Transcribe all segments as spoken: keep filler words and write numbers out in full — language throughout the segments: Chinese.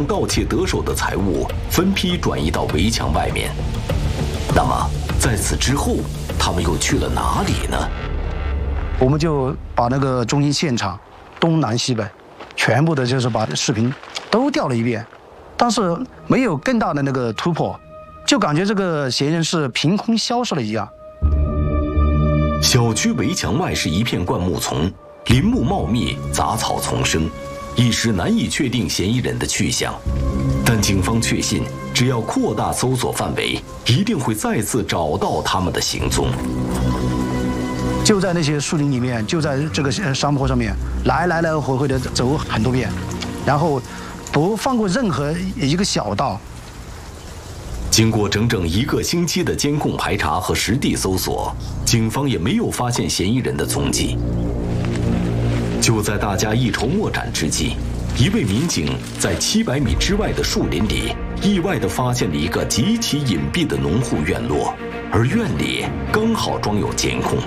盗窃得手的财物分批转移到围墙外面。那么，在此之后，他们又去了哪里呢？ 我们就把那个中心现场东南西北全部的就是把视频都调了一遍，但是没有更大的那个突破，就感觉这个嫌疑人是凭空消失了一样。 小区围墙外是一片灌木丛，林木茂密，杂草丛生，一时难以确定嫌疑人的去向。但警方确信，只要扩大搜索范围，一定会再次找到他们的行踪。 就在那些树林里面，就在这个山坡上面，来来来回回的走很多遍，然后不放过任何一个小道。 经过整整一个星期的监控排查和实地搜索，警方也没有发现嫌疑人的踪迹。就在大家一筹莫展之际，一位民警在七百米之外的树林里，意外地发现了一个极其隐蔽的农户院落，而院里刚好装有监控。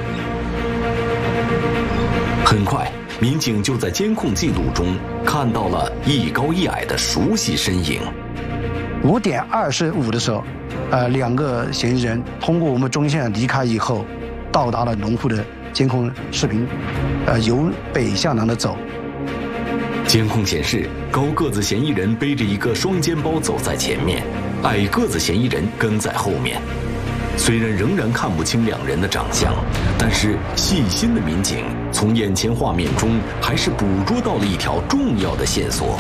很快，民警就在监控记录中看到了一高一矮的熟悉身影。 五点二十五的时候，呃，两个嫌疑人通过我们中线离开以后，到达了农户的监控视频，呃，由北向南的走。 监控显示，高个子嫌疑人背着一个双肩包走在前面，矮个子嫌疑人跟在后面。虽然仍然看不清两人的长相，但是细心的民警从眼前画面中还是捕捉到了一条重要的线索。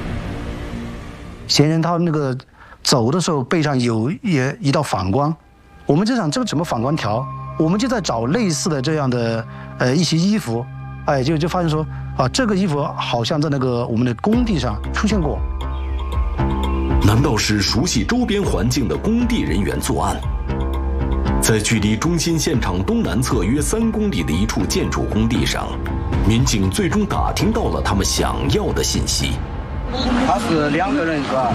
嫌疑人他那个走的时候背上有一一道反光，我们就想这个怎么反光条，我们就在找类似的这样的呃一些衣服，哎，就就发现说啊，这个衣服好像在那个我们的工地上出现过。 难道是熟悉周边环境的工地人员作案？在距离中心现场东南侧约三公里的一处建筑工地上，民警最终打听到了他们想要的信息。 他是两个人是吧？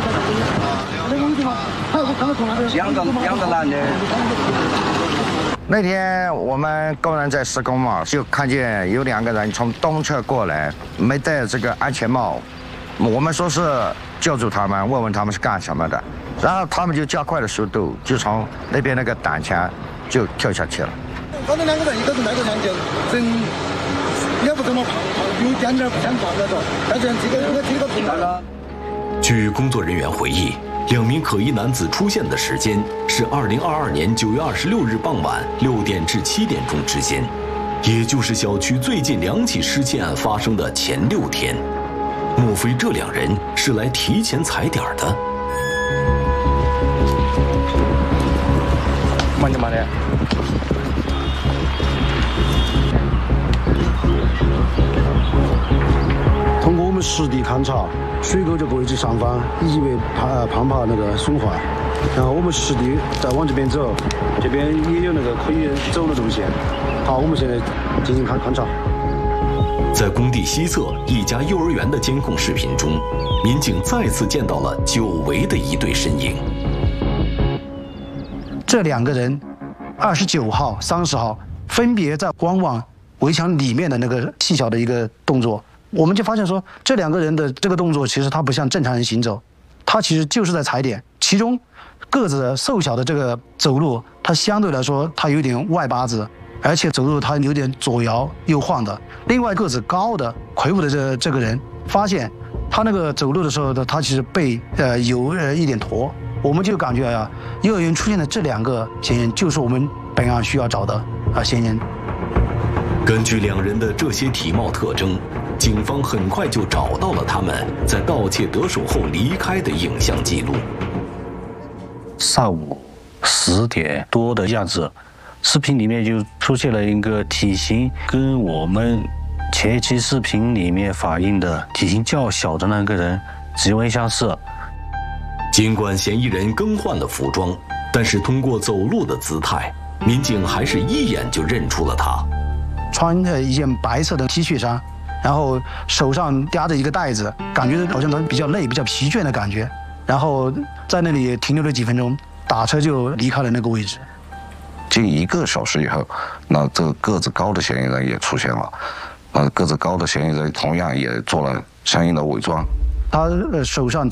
两个两个男的。 那天我们工人在施工嘛，就看见有两个人从东侧过来，没戴这个安全帽。我们说是救助他们，问问他们是干什么的，然后他们就加快了速度，就从那边那个挡墙就跳下去了。 他们两个人，一个是那个两件，人也不怎么胖，有点点不像胖那种，但是这个这个这个平了。 据工作人员回忆，两名可疑男子出现的时间是二零二二年九月二十六日傍晚六点至七点钟之间，也就是小区最近两起失窃案发生的前六天。莫非这两人是来提前踩点的？ 慢点慢点。 通过我们实地勘查，水沟这个位置上方以为攀攀爬那个损坏，然后我们实地再往这边走，这边也有那个可以走的路线。好，我们现在进行勘勘查。 在工地西侧一家幼儿园的监控视频中，民警再次见到了久违的一对身影。 这两个人，二十九号、三十号分别在观望围墙里面的那个细小的一个动作，我们就发现说，这两个人的这个动作其实他不像正常人行走，他其实就是在踩点。其中个子瘦小的这个走路，他相对来说他有点外八字。而且走路他有点左摇右晃的。另外个子高的魁梧的这这个人，发现他那个走路的时候呢，他其实背呃有呃一点驼。我们就感觉啊，幼儿园出现的这两个嫌疑人就是我们本案需要找的啊嫌疑人。 根据两人的这些体貌特征，警方很快就找到了他们在盗窃得手后离开的影像记录。 上午十点多的样子。视频里面就出现了一个体型跟我们前期视频里面反映的体型较小的那个人极为相似。 尽管嫌疑人更换了服装，但是通过走路的姿态，民警还是一眼就认出了他。 穿着一件白色的 T 恤衫，然后手上夹着一个袋子，感觉好像他比较累、比较疲倦的感觉。然后在那里停留了几分钟，打车就离开了那个位置。 近一个小时以后，那这个个子高的嫌疑人也出现了，呃，个子高的嫌疑人同样也做了相应的伪装。 他手上